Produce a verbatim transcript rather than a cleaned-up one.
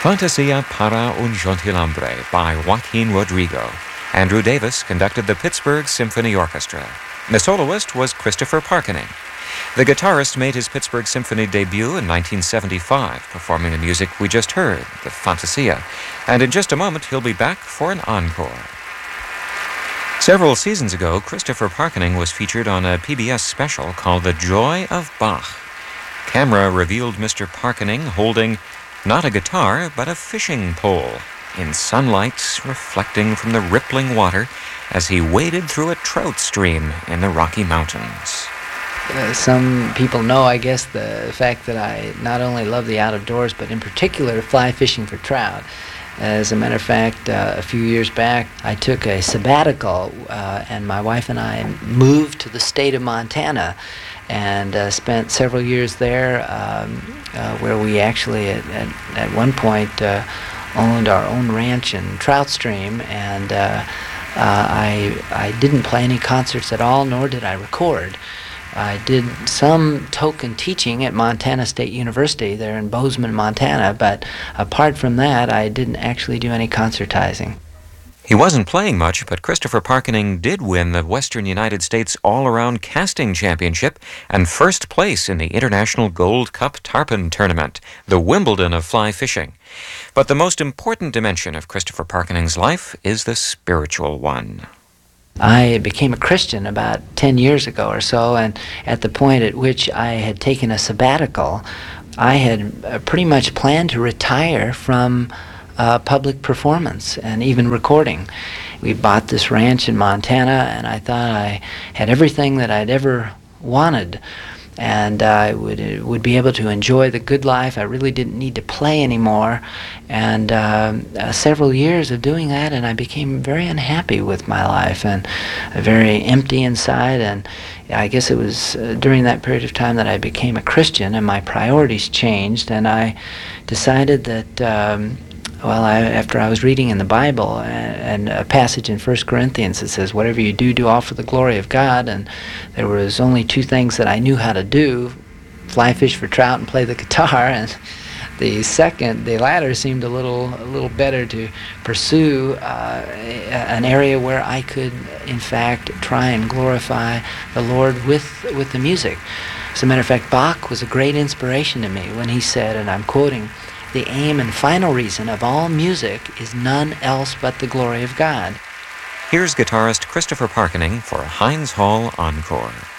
Fantasia para un Gentilhombre by Joaquin Rodrigo. Andrew Davis conducted the Pittsburgh Symphony Orchestra. The soloist was Christopher Parkening. The guitarist made his Pittsburgh Symphony debut in nineteen seventy-five, performing the music we just heard, the Fantasia, and in just a moment he'll be back for an encore. Several seasons ago, Christopher Parkening was featured on a P B S special called The Joy of Bach. Camera revealed Mister Parkening holding not a guitar, but a fishing pole, in sunlight reflecting from the rippling water as he waded through a trout stream in the Rocky Mountains. Uh, some people know, I guess, the fact that I not only love the out-of-doors, but in particular fly fishing for trout. As a matter of fact, uh, a few years back, I took a sabbatical, uh, and my wife and I moved to the state of Montana and uh, spent several years there, um, uh, where we actually, at, at, at one point, uh, owned our own ranch in Trout Stream, and uh, uh, I, I didn't play any concerts at all, nor did I record. I did some token teaching at Montana State University there in Bozeman, Montana, but apart from that, I didn't actually do any concertizing. He wasn't playing much, but Christopher Parkening did win the Western United States All-Around Casting Championship and first place in the International Gold Cup Tarpon Tournament, the Wimbledon of fly fishing. But the most important dimension of Christopher Parkening's life is the spiritual one. I became a Christian about ten years ago or so, and at the point at which I had taken a sabbatical, I had uh, pretty much planned to retire from uh, public performance and even recording. We bought this ranch in Montana, and I thought I had everything that I'd ever wanted, and I would uh, would be able to enjoy the good life. I really didn't need to play anymore, and uh, uh, several years of doing that, and I became very unhappy with my life and uh, very empty inside. And I guess it was uh, during that period of time that I became a Christian, and my priorities changed, and I decided that um, well, I, after I was reading in the Bible and, and a passage in First Corinthians that says, whatever you do, do all for the glory of God, and there was only two things that I knew how to do, fly fish for trout and play the guitar, and the second, the latter seemed a little a little better to pursue uh, an area where I could, in fact, try and glorify the Lord with, with the music. As a matter of fact, Bach was a great inspiration to me when he said, and I'm quoting, "The aim and final reason of all music is none else but the glory of God." Here's guitarist Christopher Parkening for a Heinz Hall encore.